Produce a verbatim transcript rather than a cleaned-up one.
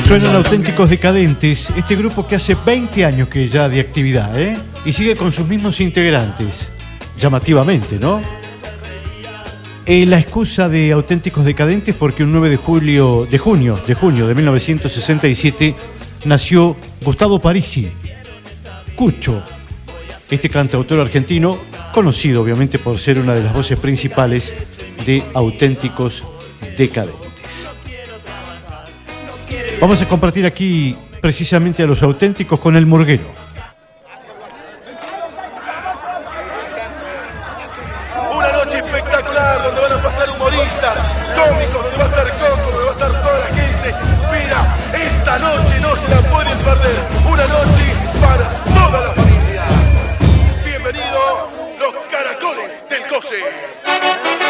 Suenan Auténticos Decadentes, este grupo que hace veinte años que ya de actividad, ¿eh? Y sigue con sus mismos integrantes, llamativamente, ¿no? Eh, la excusa de Auténticos Decadentes porque un nueve de julio, de junio, de junio de mil novecientos sesenta y siete nació Gustavo Parisi, Cucho, este cantautor argentino, conocido obviamente por ser una de las voces principales de Auténticos Decadentes. Vamos a compartir aquí precisamente a los Auténticos con El Murguero.